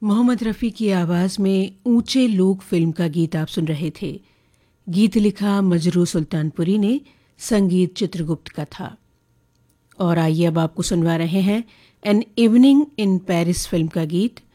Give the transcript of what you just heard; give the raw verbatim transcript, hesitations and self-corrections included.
मोहम्मद रफ़ी की आवाज़ में ऊंचे लोग फिल्म का गीत आप सुन रहे थे। गीत लिखा मजरू सुल्तानपुरी ने, संगीत चित्रगुप्त का था। और आइए अब आपको सुनवा रहे हैं an evening in Paris film का गीत।